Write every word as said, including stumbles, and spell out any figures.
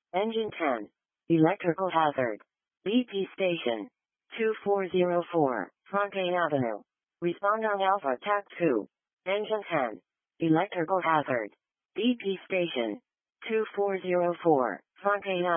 Engine ten. Electrical hazard. B P station. two four zero four, Franke Avenue. Respond on Alpha T A C two. Engine ten. Electrical hazard. B P station. two four zero four, Franke Avenue.